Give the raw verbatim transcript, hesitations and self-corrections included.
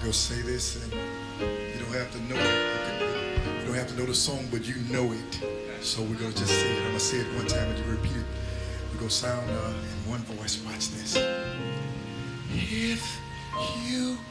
going to say this, and you don't have to know it. You, can, you don't have to know the song, but you know it. So we're going to just say it. I'm going to say it one time and you repeat it. We're going to sound uh, in one voice. Watch this. If you